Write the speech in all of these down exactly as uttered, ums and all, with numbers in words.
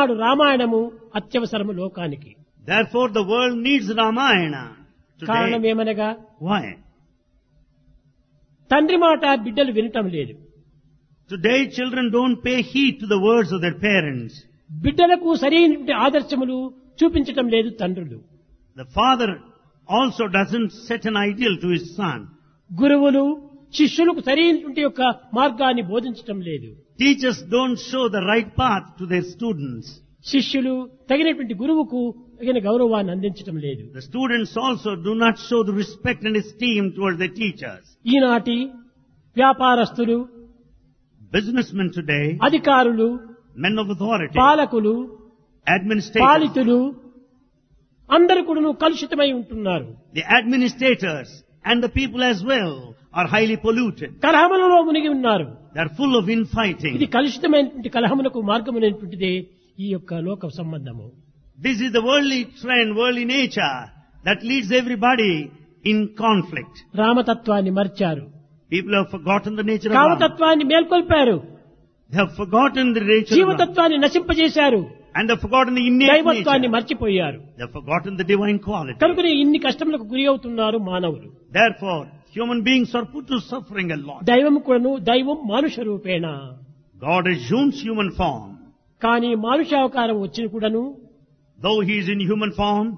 ఈనాడు రామాయణము అత్యవసరము లోకానికి. Therefore the world needs Ramayana కారణం today. ఏమనగా Why? తండ్రి మాట బిడ్డలు వినటం లేదు. Today children don't pay heed to the words of their parents. బిడ్డలకు సరైనటువంటి ఆదర్శములు చూపించటం లేదు తండ్రులు. The father also doesn't set an ideal to his son. గురువులు శిష్యులకు సరైనటువంటి యొక్క మార్గాన్ని బోధించటం లేదు. Teachers don't show the right path to their students. శిష్యులు తగినటువంటి గురువుకు తగిన గౌరవాన్ని అందించటం లేదు. The students also do not show the respect and esteem towards their teachers. ఈనాటి వ్యాపారస్తులు, Businessmen today, అధికారులు, men of authority, పాలకులు, administrators, పాలితులు అందరూ కూడా కలుషితమై ఉంటున్నారు. the administrators and the people as well are highly polluted. కలహములలో మునిగి ఉన్నారు. They are full of ఇది infighting. కలుషితమైనటువంటి కలహమునకు మార్గమైనటువంటిదే ఈ యొక్క లోక సంబంధము. This is the worldly trend, worldly nature that leads everybody in conflict. రామతత్వాన్ని మర్చారు, People have forgotten the nature of Rama. కామతత్వాన్ని మేల్కొల్పారు, They have forgotten the nature of Rama. జీవతత్వాన్ని నశింపజేశారు, And they have forgotten the innate దైవత్వాన్ని nature. మర్చిపోయారు. They have forgotten the divine quality. కనుకనే ఇన్ని కష్టములకు గురి అవుతున్నారు మానవులు. Therefore, human beings are put to suffering a lot. దైవం కూడాను దైవం మానుష రూపేణ, God assumes human form. కానీ మానుషావతారం వచ్చిన కూడాను Though he is in human form,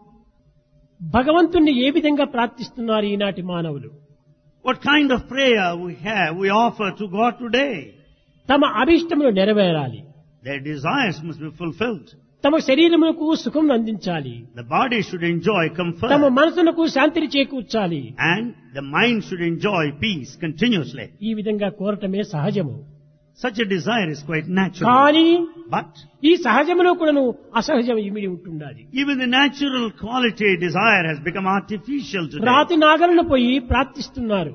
భగవంతుణ్ణి ఏ విధంగా ప్రార్థిస్తున్నారు ఈనాటి మానవులు? what kind of prayer we have, we offer to God today? తమ అభిష్టములు నెరవేరాలి, Their desires must be fulfilled. తమ శరీరములకు సుఖం అందించాలి, The body should enjoy తమ comfort. మనసులకు శాంతిని చేకూర్చాలి. And the mind should enjoy peace continuously. ఈ విధంగా కోరటమే సహజము. Such a desire is quite natural. కానీ But ఈ సహజములో కూడాను అసహజం ఇమిడి ఉంటుండాలి. even the natural quality desire has become artificial today. రాతి నాగలను పోయి ప్రార్థిస్తున్నారు.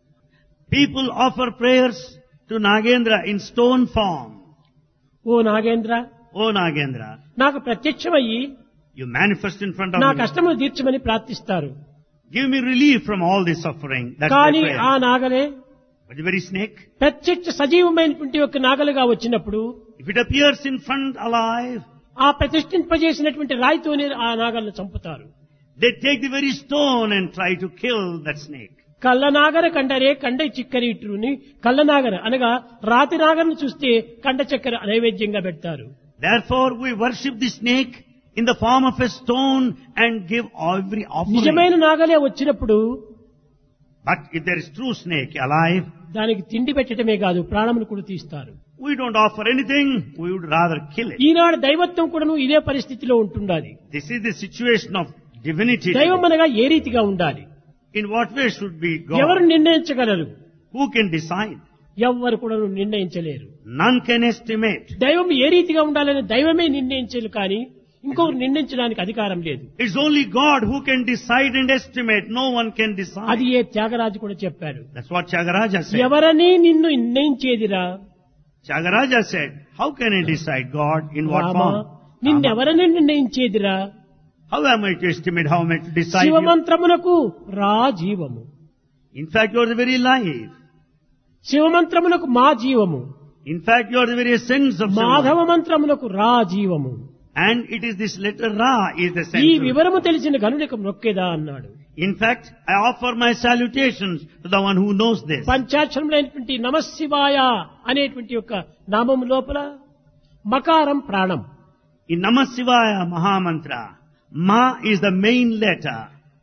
People offer prayers to Nagendra in stone form. Oh Nagendra, Oh Nagendra, నాకు ప్రత్యక్షమయ్యి you manifest in front నా of me. కష్టములు తీర్చమని ప్రార్థిస్తారు. Give me relief from all this suffering. That's కానీ their ఆ prayer. నాగలే But the very snake, ప్రత్యక్ష సజీవమైనటువంటి ఒక నాగలుగా వచ్చినప్పుడు if it appears in front alive, ఆ ప్రతిష్ఠింపజేసినటువంటి రాయితోనే ఆ నాగలను చంపుతారు. they take the very stone and try to kill that snake. కళ్ళనాగర కండరే కండ చిక్కరి ఇట్టుని కళ్ళనాగర అనగా రాతి నాగరను చూస్తే కండ చక్కెర నైవేద్యంగా పెడతారు. Therefore we worship the snake in the form of a stone and give every offering. నిజమైన నాగలే వచ్చినప్పుడు But if there is true snake alive, దానికి తిండి పెట్టడమే కాదు ప్రాణములు కూడా తీస్తారు. we don't offer anything, we would rather kill it. ఈనాడు దైవత్వం కూడాను ఇదే పరిస్థితిలో ఉంటుండాలి. This is the situation of divinity. దైవం అనగా ఏ రీతిగా ఉండాలి? In what way should be ఎవరు God? నిర్ణయించగలరు? Who can decide? ఎవ్వరు కూడా నిర్ణయించలేరు. None can estimate. దైవం ఏ రీతిగా ఉండాలని దైవమే నిర్ణయించరు, కానీ ఇంకొకరు నిర్ణయించడానికి అధికారం లేదు. It's only God who can decide and estimate. No one can అది decide. ఏ త్యాగరాజు కూడా చెప్పాడు. That's what Tyagaraja said. ఎవరని నిన్ను నిర్ణయించేదిరా Tyagaraja said, how can I decide God in what Rama, form? నిన్నెవరని నిర్ణయించేదిరా? How am I to estimate? How am I to decide? you? శివమంత్రమునకు రా జీవము, In fact, you are the very life. శివమంత్రమునకు మా జీవము, In fact, you are the very essence of Madhava Shiva. మంత్రమునకు రా జీవము. And it is this letter Ra is the ఈ essence. వివరము తెలిసిన గనుడికి మొక్కేదా అన్నాడు. In fact, I offer my salutations to the one who knows this. పంచాక్షరములైనటువంటి నమశివాయ అనేటువంటి యొక్క నామము లోపల మకారం ప్రాణం, In Namasivaya Mahamantra, Ma is the main letter.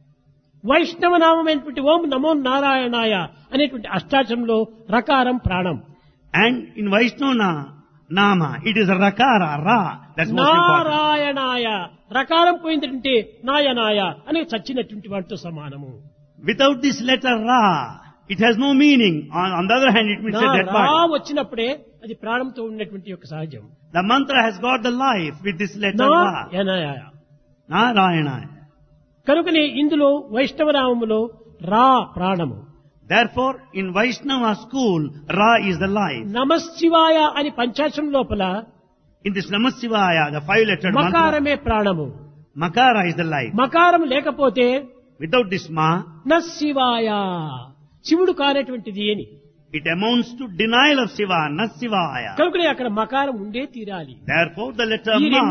వైష్ణవ నామమైనటువంటి ఓం నమో నారాయణాయ అనేటువంటి అష్టాక్షరంలో రకారం ప్రాణం, And in Vaishnava Nama, it is a Rakara, Ra. That's most important. నారాయణాయ రకారం పోయిందంటే నాయనాయ అని చచ్చినటువంటి వాటితో సమానము. Without this letter Ra, it has no meaning. On, on the other hand, it means a నా dead రా body. వచ్చినప్పుడే అది ప్రాణంతో ఉన్నటువంటి యొక్క సహజం. The mantra has got the life with this letter Ra. నాయనాయ. Narayana. కనుకనే ఇందులో వైష్ణవ నామములో రా ప్రాణము, Therefore, in Vaishnava school, Ra is the life. నమశివాయ అని పంచాక్షరం లోపల In this Namasivaya, the five-lettered mantra, మకారమే ప్రాణము. Makara is the life. మకారం లేకపోతే Without this Ma, నశివాయ శివుడు కానటువంటిది అని. it amounts to denial of Shiva, Nasivaya. కనుకనే అక్కడ మకారం ఉండే తీరాలి. Therefore, the letter ఈ Ma